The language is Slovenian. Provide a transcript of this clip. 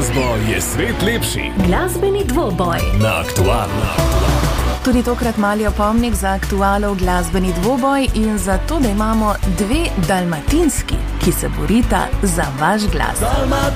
glasbo je svet lepši. Glasbeni dvoboj Na Aktualno. Tudi tokrat mali opomnik za aktualov glasbeni dvoboj in za to, da imamo dve dalmatinski, ki se borita za vaš glas.